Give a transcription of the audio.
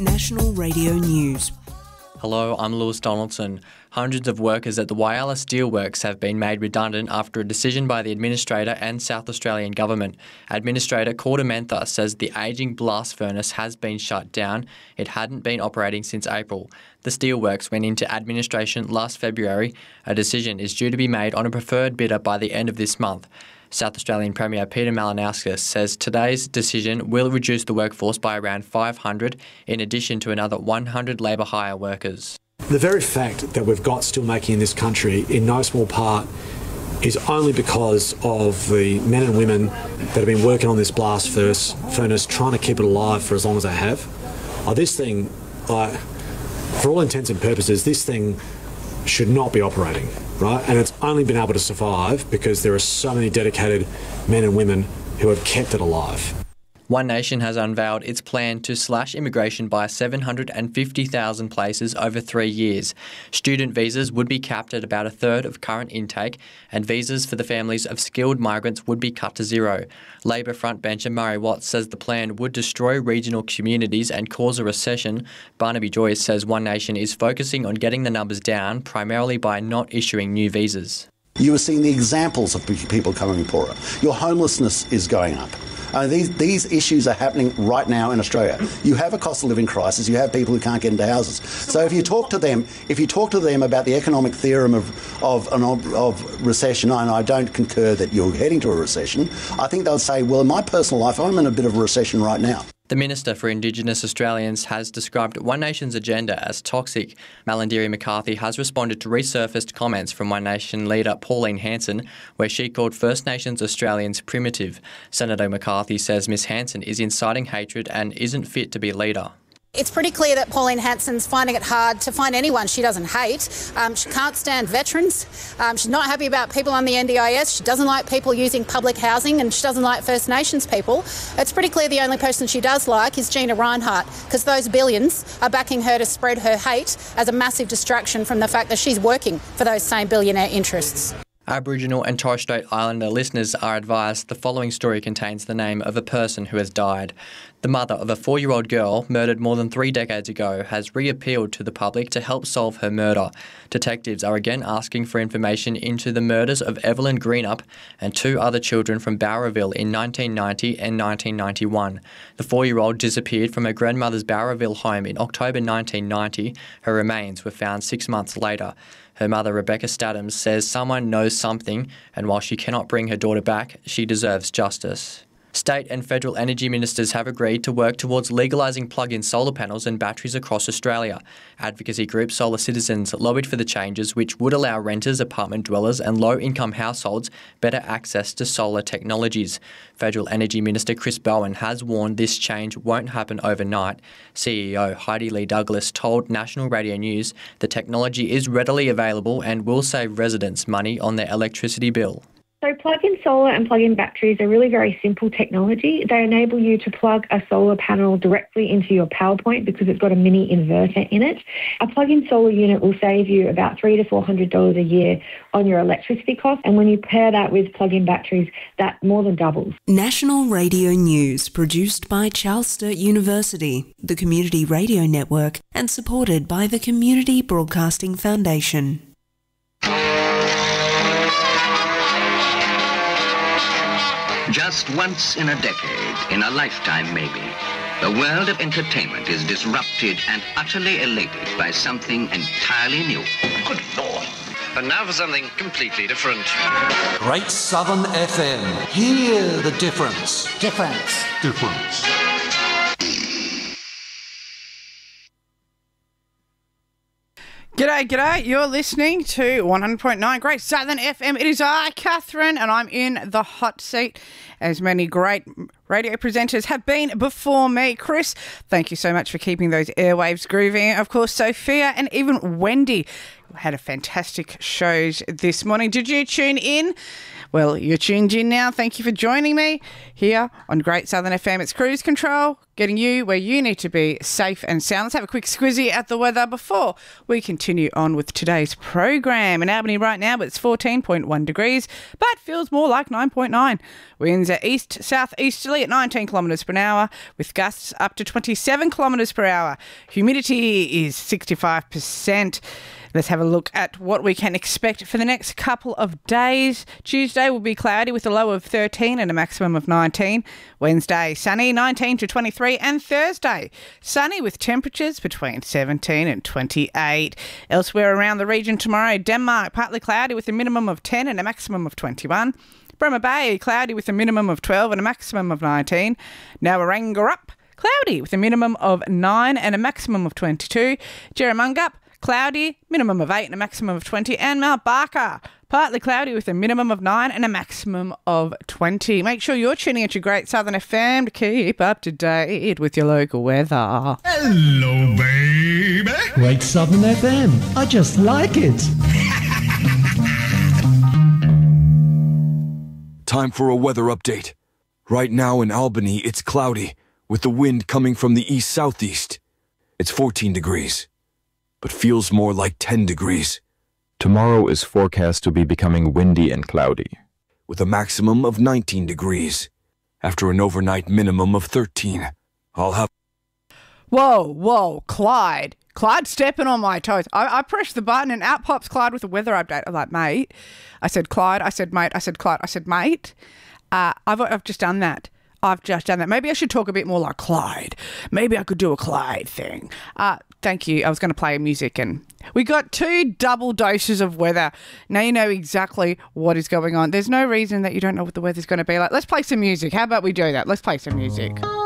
National Radio News. Hello, I'm Lewis Donaldson. Hundreds of workers at the Whyalla Steelworks have been made redundant after a decision by the Administrator and South Australian Government. Administrator Corda Mentha says the ageing blast furnace has been shut down. It hadn't been operating since April. The steelworks went into administration last February. A decision is due to be made on a preferred bidder by the end of this month. South Australian Premier Peter Malinauskas says today's decision will reduce the workforce by around 500, in addition to another 100 labour hire workers. The very fact that we've got steelmaking in this country, in no small part, is only because of the men and women that have been working on this blast furnace, trying to keep it alive for as long as they have. This thing, for all intents and purposes, this thing should not be operating, right? And it's only been able to survive because there are so many dedicated men and women who have kept it alive. One Nation has unveiled its plan to slash immigration by 750,000 places over 3 years. Student visas would be capped at about a third of current intake, and visas for the families of skilled migrants would be cut to zero. Labor frontbencher Murray Watts says the plan would destroy regional communities and cause a recession. Barnaby Joyce says One Nation is focusing on getting the numbers down, primarily by not issuing new visas. You are seeing the examples of people becoming poorer. Your homelessness is going up. These issues are happening right now in Australia. You have a cost of living crisis. You have people who can't get into houses. So if you talk to them about the economic theorem of recession, and I don't concur that you're heading to a recession, I think they'll say, well, in my personal life, I'm in a bit of a recession right now. The Minister for Indigenous Australians has described One Nation's agenda as toxic. Malarndirri McCarthy has responded to resurfaced comments from One Nation leader Pauline Hanson, where she called First Nations Australians primitive. Senator McCarthy says Ms Hanson is inciting hatred and isn't fit to be leader. It's pretty clear that Pauline Hanson's finding it hard to find anyone she doesn't hate. She can't stand veterans. She's not happy about people on the NDIS. She doesn't like people using public housing, and she doesn't like First Nations people. It's pretty clear the only person she does like is Gina Rinehart, because those billions are backing her to spread her hate as a massive distraction from the fact that she's working for those same billionaire interests. Aboriginal and Torres Strait Islander listeners are advised the following story contains the name of a person who has died. The mother of a 4-year-old girl murdered more than 3 decades ago has reappealed to the public to help solve her murder. Detectives are again asking for information into the murders of Evelyn Greenup and 2 other children from Bowraville in 1990 and 1991. The 4-year-old disappeared from her grandmother's Bowraville home in October 1990. Her remains were found 6 months later. Her mother, Rebecca Stathams, says someone knows something, and while she cannot bring her daughter back, she deserves justice. State and federal energy ministers have agreed to work towards legalising plug-in solar panels and batteries across Australia. Advocacy group Solar Citizens lobbied for the changes which would allow renters, apartment dwellers and low-income households better access to solar technologies. Federal Energy Minister Chris Bowen has warned this change won't happen overnight. CEO Heidi Lee Douglas told National Radio News the technology is readily available and will save residents money on their electricity bill. So plug-in solar and plug-in batteries are really very simple technology. They enable you to plug a solar panel directly into your power point because it's got a mini inverter in it. A plug-in solar unit will save you about $300 to $400 a year on your electricity costs, and when you pair that with plug-in batteries, that more than doubles. National Radio News, produced by Charles Sturt University, the Community Radio Network, and supported by the Community Broadcasting Foundation. Just once in a decade, in a lifetime maybe, the world of entertainment is disrupted and utterly elated by something entirely new. Good Lord. And now for something completely different. Great Southern FM. Hear the difference. Difference. G'day. You're listening to 100.9 Great Southern FM. It is I, Catherine, and I'm in the hot seat, as many great radio presenters have been before me. Chris, thank you so much for keeping those airwaves grooving. Of course, Sophia and even Wendy had a fantastic shows this morning. Did you tune in? Well, you're tuned in now. Thank you for joining me here on Great Southern FM. It's Cruise Control, getting you where you need to be, safe and sound. Let's have a quick squizzy at the weather before we continue on with today's program. In Albany right now, it's 14.1 degrees, but feels more like 9.9. Winds are east-southeasterly at 19 kilometres per hour with gusts up to 27 kilometres per hour. Humidity is 65%. Let's have a look at what we can expect for the next couple of days. Tuesday will be cloudy with a low of 13 and a maximum of 19. Wednesday, sunny, 19 to 23. And Thursday, sunny with temperatures between 17 and 28. Elsewhere around the region tomorrow, Denmark, partly cloudy with a minimum of 10 and a maximum of 21. Bremer Bay, cloudy with a minimum of 12 and a maximum of 19. Narragansett, cloudy with a minimum of 9 and a maximum of 22. Jerramungup, cloudy, minimum of 8 and a maximum of 20. And Mount Barker, partly cloudy with a minimum of 9 and a maximum of 20. Make sure you're tuning at your Great Southern FM to keep up to date with your local weather. Hello, baby. Great Southern FM. I just like it. Time for a weather update. Right now in Albany, it's cloudy, with the wind coming from the east-southeast. It's 14 degrees. But feels more like 10 degrees. Tomorrow is forecast to be becoming windy and cloudy, with a maximum of 19 degrees. After an overnight minimum of 13, I'll have... Whoa, Clyde. Clyde's stepping on my toes. I pressed the button and out pops Clyde with a weather update. I'm like, mate. I said, Clyde. I said, mate. I said, Clyde. I said, mate. I've just done that. Maybe I should talk a bit more like Clyde. Maybe I could do a Clyde thing. Thank you. I was going to play music and we got 2 double doses of weather. Now you know exactly what is going on. There's no reason that you don't know what the weather's going to be like. Let's play some music. How about we do that? Let's play some music.